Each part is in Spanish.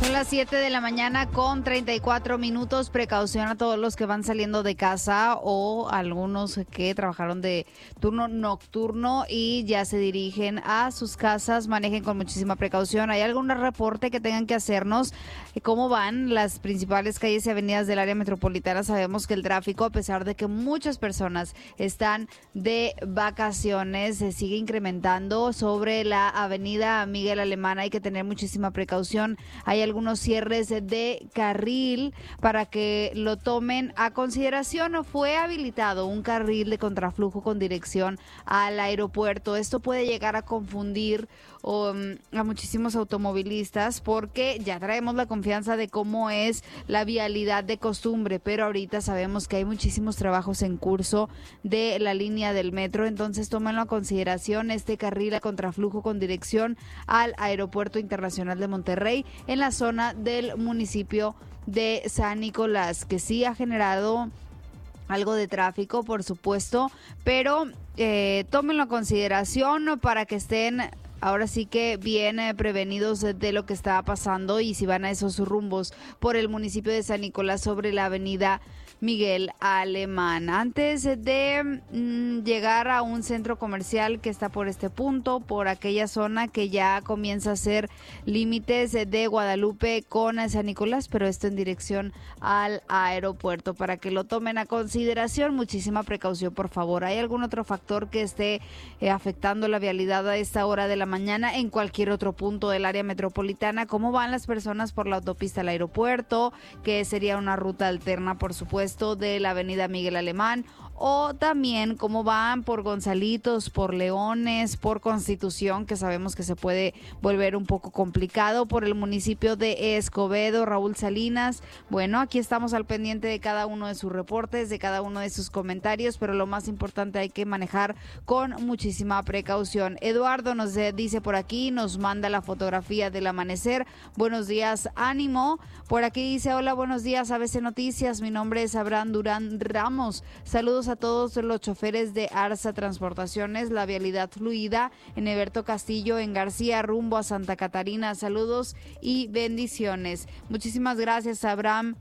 Son las 7 de la mañana con 34 minutos. Precaución a todos los que van saliendo de casa o algunos que trabajaron de turno nocturno y ya se dirigen a sus casas. Manejen con muchísima precaución. ¿Hay algún reporte que tengan que hacernos? ¿Cómo van las principales calles y avenidas del área metropolitana? Sabemos que el tráfico, a pesar de que muchas personas están de vacaciones, se sigue incrementando sobre la avenida Miguel Alemán. Hay que tener muchísima precaución. Hay algunos cierres de carril para que lo tomen a consideración. Fue habilitado un carril de contraflujo con dirección al aeropuerto. Esto puede llegar a confundir a muchísimos automovilistas porque ya traemos la confianza de cómo es la vialidad de costumbre, pero ahorita sabemos que hay muchísimos trabajos en curso de la línea del metro, entonces tómenlo a consideración este carril a contraflujo con dirección al Aeropuerto Internacional de Monterrey en la zona del municipio de San Nicolás, que sí ha generado algo de tráfico, por supuesto, pero tómenlo a consideración para que estén ahora sí que bien prevenidos de lo que está pasando y si van a esos rumbos por el municipio de San Nicolás sobre la avenida Miguel Alemán. Antes de llegar a un centro comercial que está por este punto, por aquella zona que ya comienza a ser límites de Guadalupe con San Nicolás, pero esto en dirección al aeropuerto, para que lo tomen a consideración. Muchísima precaución, por favor. ¿Hay algún otro factor que esté afectando la vialidad a esta hora de la mañana en cualquier otro punto del área metropolitana? ¿Cómo van las personas por la autopista al aeropuerto? Que sería una ruta alterna, por supuesto, de la avenida Miguel Alemán, o también cómo van por Gonzalitos, por Leones, por Constitución, que sabemos que se puede volver un poco complicado, por el municipio de Escobedo, Raúl Salinas. Bueno, aquí estamos al pendiente de cada uno de sus reportes, de cada uno de sus comentarios, pero lo más importante, hay que manejar con muchísima precaución. Eduardo nos dice por aquí, nos manda la fotografía del amanecer. Buenos días, ánimo. Por aquí dice, hola, buenos días, ABC Noticias, mi nombre es Abraham Durán Ramos. Saludos a todos los choferes de Arsa Transportaciones, la vialidad fluida en Eberto Castillo, en García, rumbo a Santa Catarina. Saludos y bendiciones. Muchísimas gracias, Abraham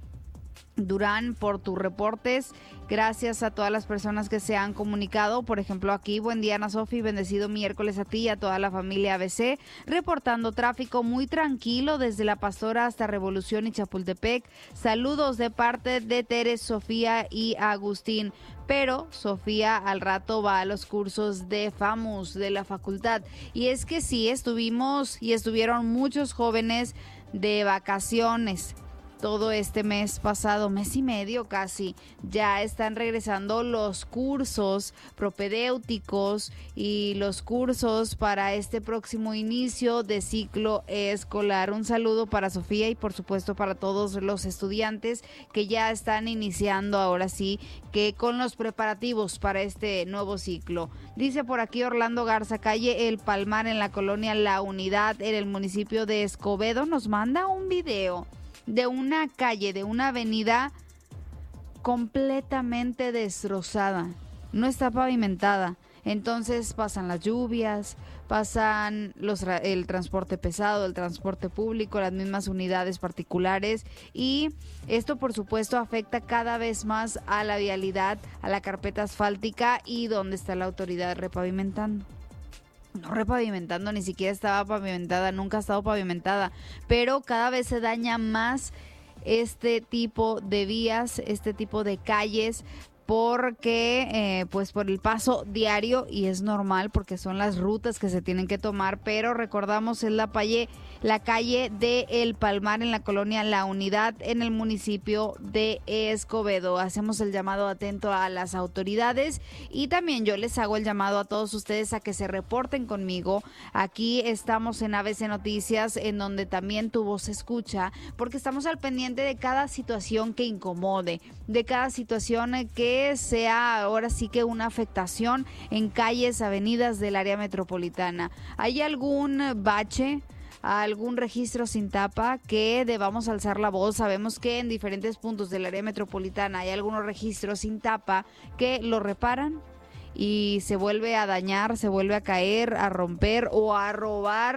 Durán, por tus reportes. Gracias a todas las personas que se han comunicado. Por ejemplo, aquí, buen día, Ana Sofi, bendecido miércoles a ti y a toda la familia ABC, reportando tráfico muy tranquilo desde La Pastora hasta Revolución y Chapultepec. Saludos de parte de Teres, Sofía y Agustín. Pero Sofía al rato va a los cursos de FAMUS de la facultad. Y es que sí, estuvieron muchos jóvenes de vacaciones. Todo este mes pasado, mes y medio casi, ya están regresando los cursos propedéuticos y los cursos para este próximo inicio de ciclo escolar. Un saludo para Sofía y por supuesto para todos los estudiantes que ya están iniciando ahora sí que con los preparativos para este nuevo ciclo. Dice por aquí Orlando Garza, calle El Palmar en la colonia La Unidad en el municipio de Escobedo, nos manda un video de una calle, de una avenida completamente destrozada, no está pavimentada. Entonces pasan las lluvias, pasan el transporte pesado, el transporte público, las mismas unidades particulares y esto por supuesto afecta cada vez más a la vialidad, a la carpeta asfáltica y donde está la autoridad repavimentando. No repavimentando, ni siquiera estaba pavimentada, nunca ha estado pavimentada, pero cada vez se daña más este tipo de vías, este tipo de calles, porque pues por el paso diario, y es normal porque son las rutas que se tienen que tomar, pero recordamos es la calle de El Palmar en la colonia La Unidad en el municipio de Escobedo. Hacemos el llamado atento a las autoridades y también yo les hago el llamado a todos ustedes a que se reporten conmigo. Aquí estamos en ABC Noticias, en donde también tu voz se escucha, porque estamos al pendiente de cada situación que incomode, de cada situación que sea ahora sí que una afectación en calles, avenidas del área metropolitana. ¿Hay algún bache, algún registro sin tapa que debamos alzar la voz? Sabemos que en diferentes puntos del área metropolitana hay algunos registros sin tapa que lo reparan y se vuelve a dañar, se vuelve a caer, a romper o a robar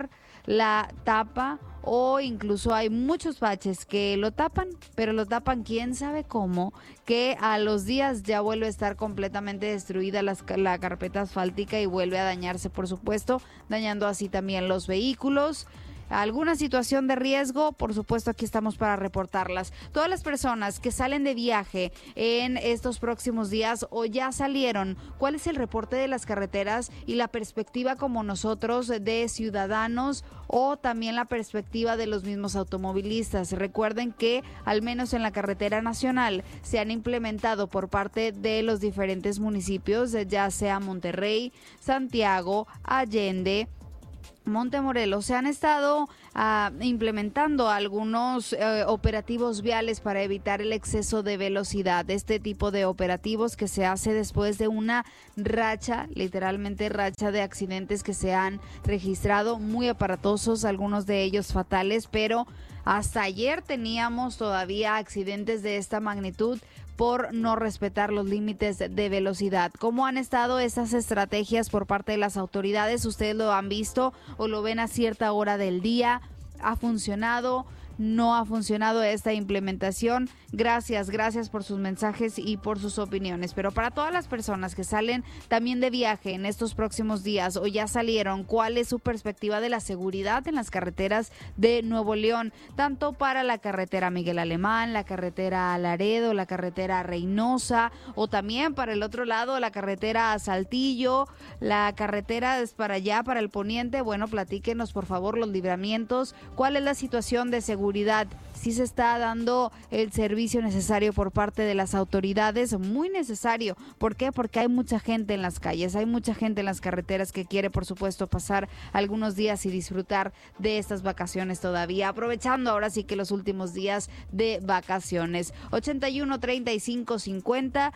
la tapa, o incluso hay muchos baches que lo tapan, pero lo tapan quién sabe cómo, que a los días ya vuelve a estar completamente destruida la carpeta asfáltica y vuelve a dañarse, por supuesto, dañando así también los vehículos. Alguna situación de riesgo, por supuesto, aquí estamos para reportarlas. Todas las personas que salen de viaje en estos próximos días o ya salieron, ¿cuál es el reporte de las carreteras y la perspectiva como nosotros de ciudadanos o también la perspectiva de los mismos automovilistas? Recuerden que al menos en la carretera nacional se han implementado por parte de los diferentes municipios, ya sea Monterrey, Santiago, Allende, Montemorelos, se han estado implementando algunos operativos viales para evitar el exceso de velocidad. Este tipo de operativos que se hace después de una racha, literalmente racha de accidentes que se han registrado, muy aparatosos, algunos de ellos fatales, pero hasta ayer teníamos todavía accidentes de esta magnitud por no respetar los límites de velocidad. ¿Cómo han estado estas estrategias por parte de las autoridades? ¿Ustedes lo han visto o lo ven a cierta hora del día? ¿Ha funcionado? ¿No ha funcionado esta implementación? Gracias por sus mensajes y por sus opiniones. Pero para todas las personas que salen también de viaje en estos próximos días o ya salieron, ¿cuál es su perspectiva de la seguridad en las carreteras de Nuevo León? Tanto para la carretera Miguel Alemán, la carretera Laredo, la carretera Reynosa, o también para el otro lado, la carretera Saltillo, la carretera es para allá, para el poniente. Bueno, platíquenos por favor los libramientos. ¿Cuál es la situación de seguridad? Si se está dando el servicio necesario por parte de las autoridades, muy necesario. ¿Por qué? Porque hay mucha gente en las calles, hay mucha gente en las carreteras que quiere, por supuesto, pasar algunos días y disfrutar de estas vacaciones todavía, aprovechando ahora sí que los últimos días de vacaciones. 81 35 50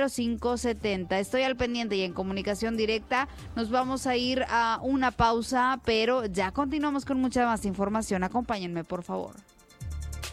05 70. Estoy al pendiente y en comunicación directa. Nos vamos a ir a una pausa, pero ya continuamos con mucha más información. Acompáñenme, por favor.